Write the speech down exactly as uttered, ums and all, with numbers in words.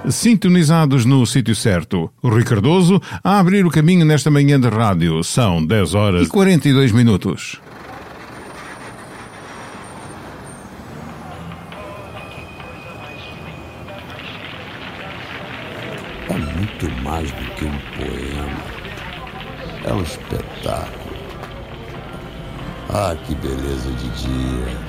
Sintonizados no sítio certo. O Rui Cardoso a abrir o caminho nesta manhã de rádio. São dez horas e quarenta e dois minutos. É muito mais do que um poema. É um espetáculo. Ah, que beleza de dia.